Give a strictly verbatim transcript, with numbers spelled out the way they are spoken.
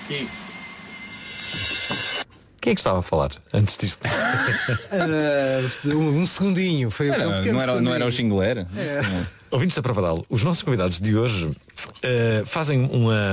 Quem é que estava a falar antes disto? uh, um, um segundinho. Foi era, um não, era, segundinho. não era o jingle, era? É. Ouvintes da Pravadal, os nossos convidados de hoje uh, fazem uma